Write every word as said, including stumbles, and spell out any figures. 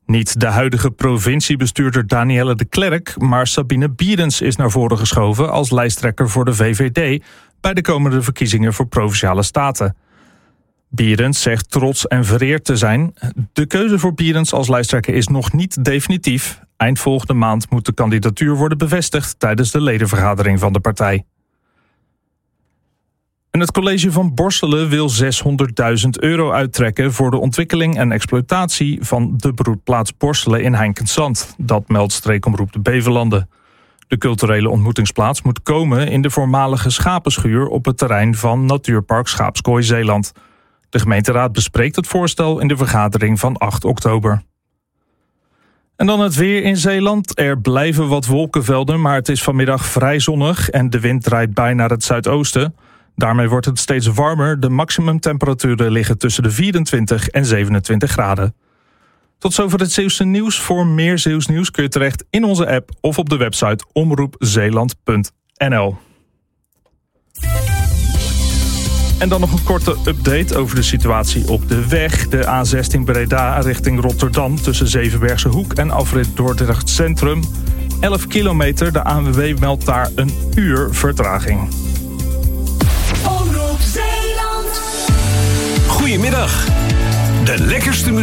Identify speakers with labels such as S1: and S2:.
S1: Niet de huidige provinciebestuurder Danielle de Klerk, maar Sabine Bierens is naar voren geschoven als lijsttrekker voor de V V D bij de komende verkiezingen voor Provinciale Staten. Bierens zegt trots en vereerd te zijn. De keuze voor Bierens als lijsttrekker is nog niet definitief. Eind volgende maand moet de kandidatuur worden bevestigd tijdens de ledenvergadering van de partij. En het college van Borselen wil zeshonderdduizend euro uittrekken voor de ontwikkeling en exploitatie van de broedplaats Borselen in Heinkensand. Dat meldt streekomroep de Beverlanden. De culturele ontmoetingsplaats moet komen in de voormalige schapenschuur op het terrein van Natuurpark Schaapskooi Zeeland. De gemeenteraad bespreekt het voorstel in de vergadering van acht oktober. En dan het weer in Zeeland. Er blijven wat wolkenvelden, maar het is vanmiddag vrij zonnig en de wind draait bij naar het zuidoosten. Daarmee wordt het steeds warmer. De maximumtemperaturen liggen tussen de vierentwintig en zevenentwintig graden. Tot zover het Zeeuwse nieuws. Voor meer Zeeuws nieuws kun je terecht in onze app of op de website omroep zeeland punt n l. En dan nog een korte update over de situatie op de weg. De A zestien Breda richting Rotterdam tussen Zevenbergse Hoek en afrit Dordrecht Centrum. elf kilometer, de A N W B meldt daar een uur vertraging.
S2: Goedemiddag. De lekkerste muziek